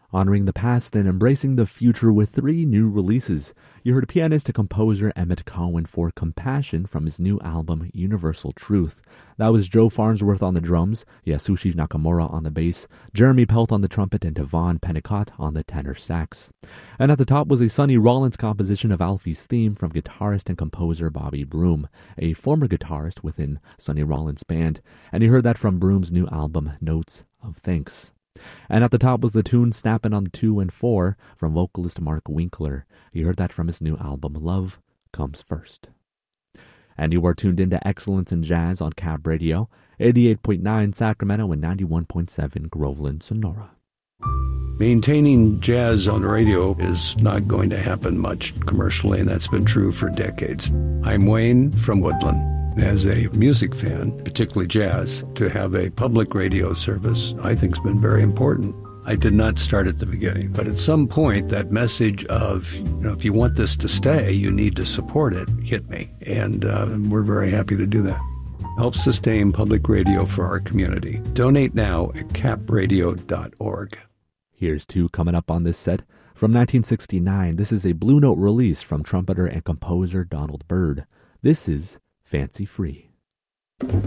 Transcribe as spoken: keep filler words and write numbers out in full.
honoring the past and embracing the future with three new releases. You heard pianist and composer Emmett Cohen for Compassion from his new album Universal Truth. That was Joe Farnsworth on the drums, Yasushi Nakamura on the bass, Jeremy Pelt on the trumpet, and Devon Pennicott on the tenor sax. And at the top was a Sonny Rollins composition of Alfie's theme from guitarist and composer Bobby Broom, a former guitarist within Sonny Rollins' band, and you heard that from Broom's new album Notes of Thanks. And at the top was the tune Snappin' on two and four from vocalist Mark Winkler. You heard that from his new album Love Comes First. And you are tuned into Excellence in Jazz on Cab Radio, eighty-eight point nine Sacramento and ninety-one point seven Groveland, Sonora. Maintaining jazz on the radio is not going to happen much commercially, and that's been true for decades. I'm Wayne from Woodland. As a music fan, particularly jazz, to have a public radio service I think has been very important. I did not start at the beginning, but at some point that message of, you know, if you want this to stay, you need to support it, hit me. And uh, we're very happy to do that. Help sustain public radio for our community. Donate now at cap radio dot org. Here's two coming up on this set. From nineteen sixty-nine, this is a Blue Note release from trumpeter and composer Donald Byrd. This is Fancy Free.